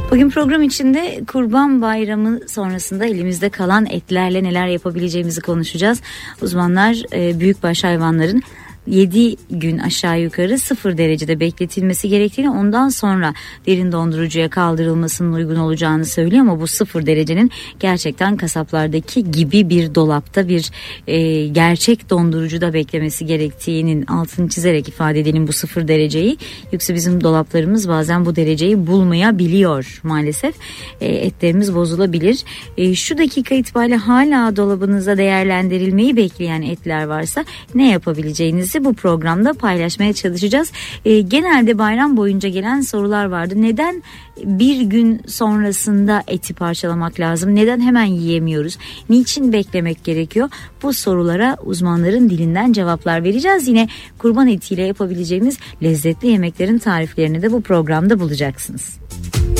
Bugün program içinde Kurban Bayramı sonrasında elimizde kalan etlerle neler yapabileceğimizi konuşacağız. Uzmanlar büyükbaş hayvanların 7 gün aşağı yukarı 0 derecede bekletilmesi gerektiğini, ondan sonra derin dondurucuya kaldırılmasının uygun olacağını söylüyor, ama bu 0 derecenin gerçekten kasaplardaki gibi bir dolapta, bir gerçek dondurucuda beklemesi gerektiğinin altını çizerek ifade edelim bu 0 dereceyi. Yoksa bizim dolaplarımız bazen bu dereceyi bulmayabiliyor maalesef. Etlerimiz bozulabilir. Şu dakika itibariyle hala dolabınıza değerlendirilmeyi bekleyen etler varsa ne yapabileceğinizi bu programda paylaşmaya çalışacağız. Genelde bayram boyunca gelen sorular vardı. Neden bir gün sonrasında eti parçalamak lazım? Neden hemen yiyemiyoruz? Niçin beklemek gerekiyor? Bu sorulara uzmanların dilinden cevaplar vereceğiz. Yine kurban etiyle yapabileceğimiz lezzetli yemeklerin tariflerini de bu programda bulacaksınız.